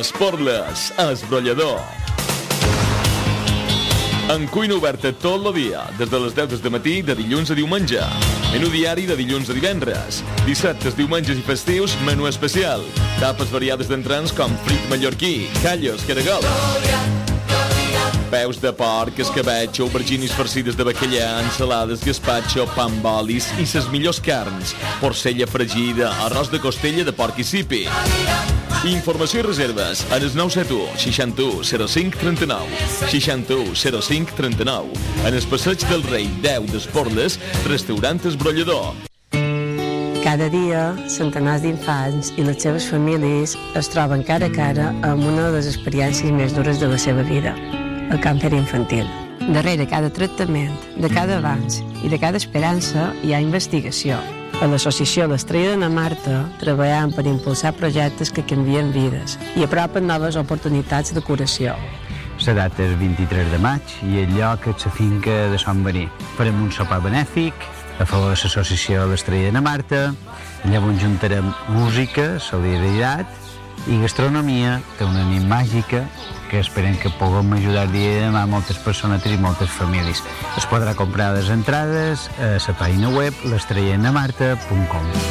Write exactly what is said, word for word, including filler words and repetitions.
Esporles, esbrollador. En cuina oberta tot el dia, des de les deu del matí, de dilluns a diumenge. Menú diari de dilluns a divendres. Dissabtes, diumenges i festius, menú especial. Tapes variades d'entrants com frit mallorquí, callos, caragol. Peus de porc, escabetx, auberginis farcides de bacallà, ensalades, gaspatxo, pa amb olis i ses millors carns. Porcella fregida, arròs de costella de porc i sipi. Informació i reserves en el nou set u, seixanta-u, zero cinc, trenta-nou. seixanta-u, zero cinc, trenta-nou. En el passeig del Rei deu d'Esporles, restaurant esbrollador. Cada dia, centenars d'infants i les seves famílies es troben cara a cara amb una de les experiències més dures de la seva vida, el càncer infantil. Darrere cada tractament, de cada avanç i de cada esperança hi ha investigació. A l'associació L'Estrella d'Anna Marta treballem per impulsar projectes que canvien vides i apropen noves oportunitats de curació. La data és vint-i-tres de maig i el lloc és la finca de Sant Marí. Farem un sopar benèfic a favor de l'associació L'Estrella d'Anna Marta. Allà on juntarem música, solidaritat i gastronomia, que una nit màgica que esperem que puguem ajudar dia de demà a moltes persones i moltes famílies. Es podrà comprar les entrades a la pàgina web l'estrella d'anna marta punt com.